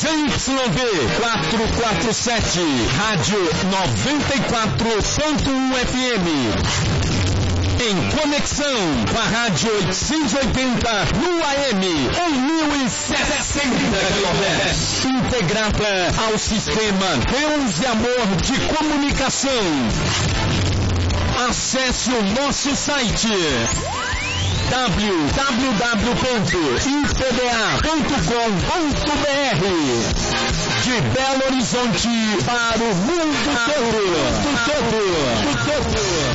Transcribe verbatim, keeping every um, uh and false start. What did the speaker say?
Z Y V quatrocentos e quarenta e sete, Rádio noventa e quatro ponto um F M. Em conexão com a Rádio oitocentos e oitenta no A M, em mil e sessenta quilohertz. Integrada ao sistema Deus e Amor de Comunicação. Acesse o nosso site w w w ponto i p b a ponto com ponto b r. De Belo Horizonte para o mundo todo. todo, todo.